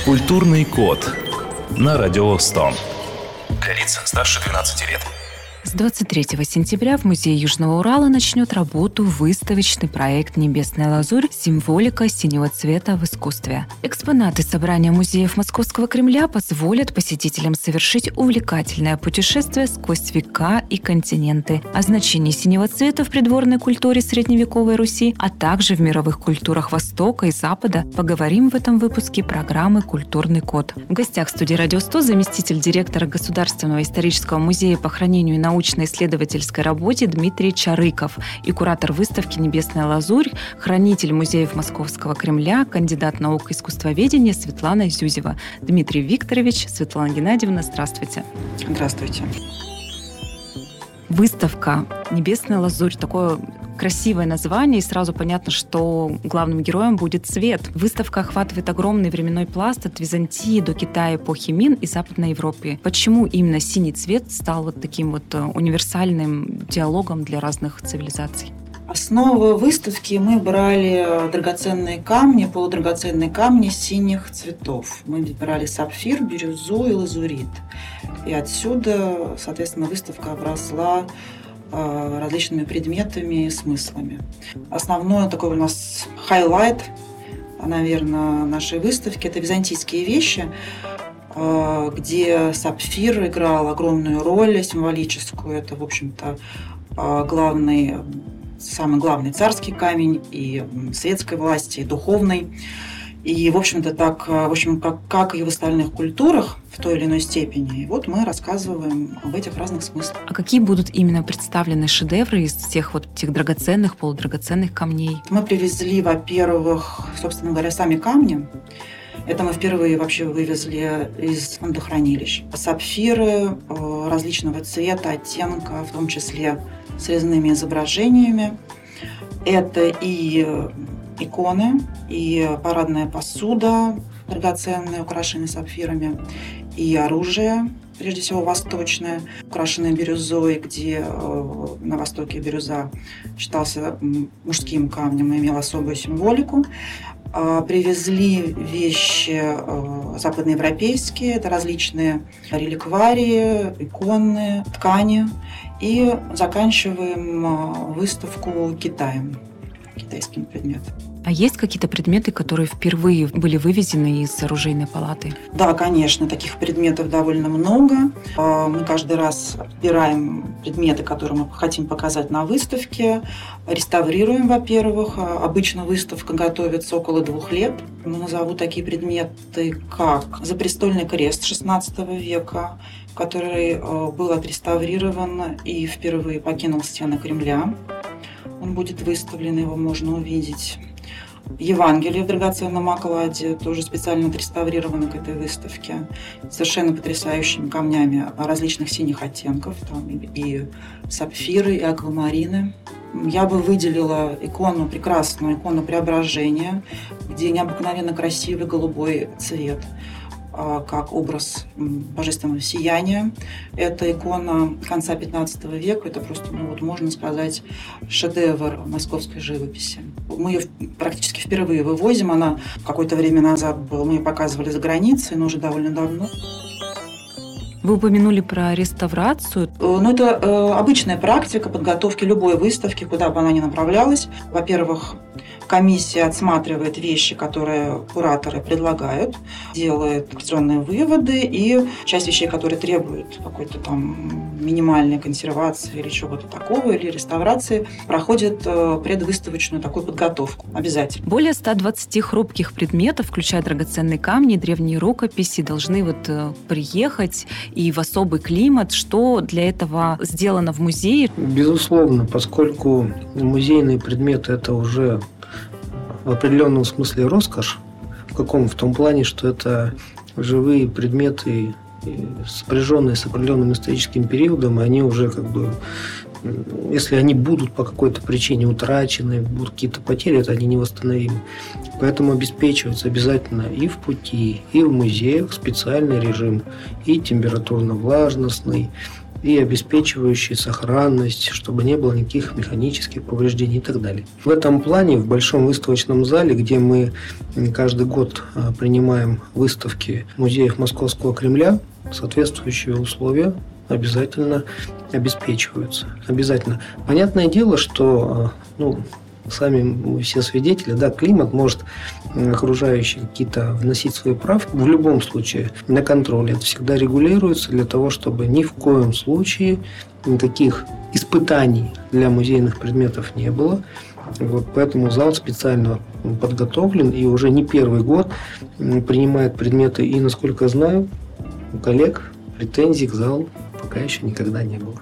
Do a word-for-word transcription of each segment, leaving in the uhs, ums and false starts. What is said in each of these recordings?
Культурный код на Радио сто. Для лиц старше двенадцати лет. С двадцать третьего сентября в Музее Южного Урала начнет работу выставочный проект «Небесная лазурь. Символика синего цвета в искусстве». Экспонаты собрания музеев Московского Кремля позволят посетителям совершить увлекательное путешествие сквозь века и континенты. О значении синего цвета в придворной культуре средневековой Руси, а также в мировых культурах Востока и Запада поговорим в этом выпуске программы «Культурный код». В гостях студии «Радио сто» заместитель директора Государственного исторического музея по хранению и научной научно-исследовательской работе Дмитрий Чарыков и куратор выставки «Небесная лазурь», хранитель музеев Московского Кремля, кандидат наук искусствоведения Светлана Зюзева. Дмитрий Викторович, Светлана Геннадьевна, здравствуйте. Здравствуйте. Выставка «Небесная лазурь» — такое красивое название, и сразу понятно, что главным героем будет цвет. Выставка охватывает огромный временной пласт от Византии до Китая, эпохи Мин и Западной Европы. Почему именно синий цвет стал вот таким вот универсальным диалогом для разных цивилизаций? Основу выставки мы брали драгоценные камни, полудрагоценные камни синих цветов. Мы брали сапфир, бирюзу и лазурит. И отсюда, соответственно, выставка обросла различными предметами и смыслами. Основной такой у нас хайлайт, наверное, нашей выставки – это византийские вещи, где сапфир играл огромную роль символическую. Это, в общем-то, главный, самый главный царский камень и светской власти, и духовный. И, в общем-то, так, в общем, как, как и в остальных культурах в той или иной степени. И вот мы рассказываем об этих разных смыслах. А какие будут именно представлены шедевры из всех вот этих драгоценных, полудрагоценных камней? Мы привезли, во-первых, собственно говоря, сами камни. Это мы впервые вообще вывезли из фондохранилищ. Сапфиры различного цвета, оттенка, в том числе с резными изображениями. Это и иконы, и парадная посуда, драгоценная, украшенная сапфирами, и оружие, прежде всего восточное, украшенное бирюзой, где на Востоке бирюза считался мужским камнем и имел особую символику. Привезли вещи западноевропейские, это различные реликварии, иконы, ткани. И заканчиваем выставку Китаем, китайскими предметами. А есть какие-то предметы, которые впервые были вывезены из оружейной палаты? Да, конечно, таких предметов довольно много. Мы каждый раз отбираем предметы, которые мы хотим показать на выставке, реставрируем, во-первых. Обычно выставка готовится около двух лет. Назову такие предметы, как запрестольный крест шестнадцатого века, который был отреставрирован и впервые покинул стены Кремля. Он будет выставлен, его можно увидеть. Евангелие в драгоценном окладе, тоже специально отреставрировано к этой выставке, совершенно потрясающими камнями различных синих оттенков, там и, и сапфиры, и аквамарины. Я бы выделила икону, прекрасную икону Преображения, где необыкновенно красивый голубой цвет, как образ божественного сияния. Это икона конца пятнадцатого века, это просто, ну, вот, можно сказать, шедевр московской живописи. Мы ее практически впервые вывозим, она какое-то время назад была, мы ее показывали за границей, но уже довольно давно. Вы упомянули про реставрацию. Ну, это э, обычная практика подготовки любой выставки, куда бы она ни направлялась. Во-первых, комиссия отсматривает вещи, которые кураторы предлагают, делает определенные выводы, и часть вещей, которые требуют какой-то там минимальной консервации или чего-то такого, или реставрации, проходит э, предвыставочную такую подготовку обязательно. Более ста двадцати хрупких предметов, включая драгоценные камни, древние рукописи, должны вот э, приехать и в особый климат. Что для этого сделано в музее? Безусловно, поскольку музейные предметы – это уже в определенном смысле роскошь. В каком? В том плане, что это живые предметы, сопряженные с определенным историческим периодом, они уже как бы, если они будут по какой-то причине утрачены, будут какие-то потери, это они невосстановимы. Поэтому обеспечивается обязательно и в пути, и в музеях специальный режим, и температурно-влажностный, и обеспечивающие сохранность, чтобы не было никаких механических повреждений и так далее. В этом плане в Большом выставочном зале, где мы каждый год принимаем выставки музеев Московского Кремля, соответствующие условия обязательно обеспечиваются. Обязательно. Понятное дело, что ну, сами мы все свидетели, да, климат может окружающие какие-то вносить свои правки. В любом случае на контроле это всегда регулируется для того, чтобы ни в коем случае никаких испытаний для музейных предметов не было. Вот, поэтому зал специально подготовлен и уже не первый год принимает предметы. И, насколько я знаю, у коллег претензий к залу пока еще никогда не было.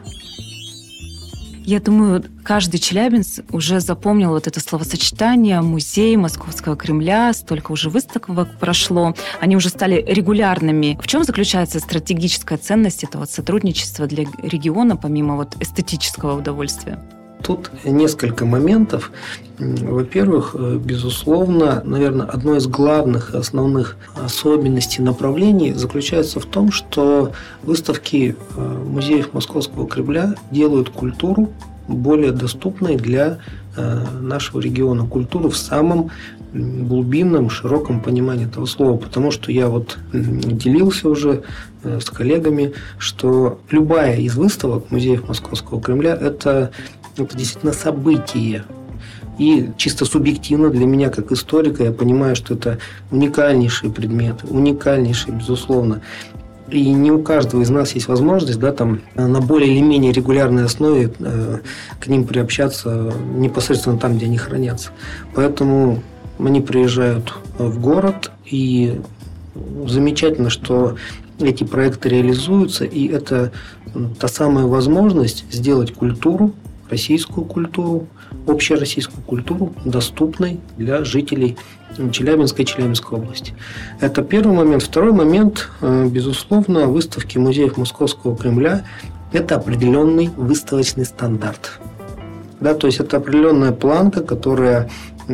Я думаю, каждый челябинец уже запомнил вот это словосочетание «музей Московского Кремля», столько уже выставок прошло, они уже стали регулярными. В чем заключается стратегическая ценность этого сотрудничества для региона, помимо вот эстетического удовольствия? Тут несколько моментов. Во-первых, безусловно, наверное, одной из главных основных особенностей направлений заключается в том, что выставки музеев Московского Кремля делают культуру более доступной для нашего региона. Культуру в самом глубинном, широком понимании этого слова. Потому что я вот делился уже с коллегами, что любая из выставок музеев Московского Кремля – это Это действительно событие. И чисто субъективно для меня, как историка, я понимаю, что это уникальнейшие предметы, уникальнейшие, безусловно. И не у каждого из нас есть возможность, да, там, на более или менее регулярной основе э, к ним приобщаться непосредственно там, где они хранятся. Поэтому они приезжают в город, и замечательно, что эти проекты реализуются, и это та самая возможность сделать культуру, российскую культуру, общероссийскую культуру доступной для жителей Челябинской и Челябинской области. Это первый момент. Второй момент, безусловно, выставки музеев Московского Кремля – это определенный выставочный стандарт. Да, то есть это определенная планка, которая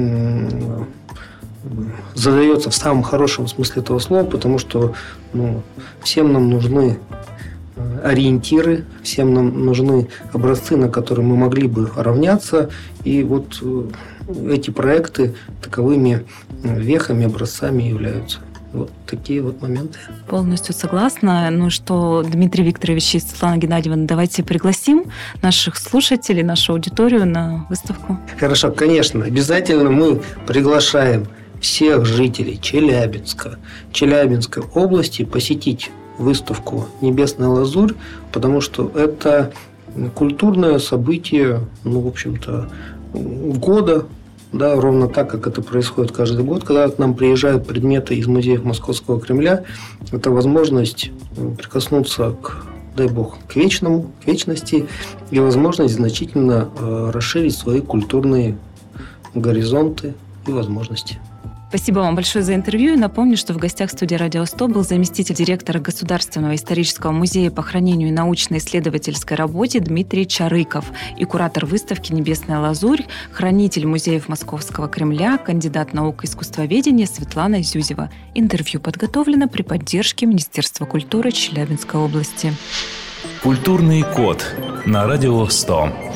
задается в самом хорошем смысле этого слова, потому что ну, всем нам нужны ориентиры, всем нам нужны образцы, на которые мы могли бы равняться. И вот эти проекты таковыми вехами, образцами являются. Вот такие вот моменты. Полностью согласна. Ну что, Дмитрий Викторович и Светлана Геннадьевна, давайте пригласим наших слушателей, нашу аудиторию на выставку. Хорошо, конечно. Обязательно мы приглашаем всех жителей Челябинска, Челябинской области посетить выставку «Небесная лазурь», потому что это культурное событие, ну, в общем-то, года, да, ровно так, как это происходит каждый год, когда к нам приезжают предметы из музеев Московского Кремля. Это возможность прикоснуться к, дай бог, к вечному, к вечности, и возможность значительно расширить свои культурные горизонты и возможности. Спасибо вам большое за интервью. И напомню, что в гостях студии «Радио сто» был заместитель директора Государственного исторического музея по хранению и научно-исследовательской работе Дмитрий Чарыков и куратор выставки «Небесная лазурь», хранитель музеев Московского Кремля, кандидат наук искусствоведения Светлана Зюзева. Интервью подготовлено при поддержке Министерства культуры Челябинской области. Культурный код на «Радио сто».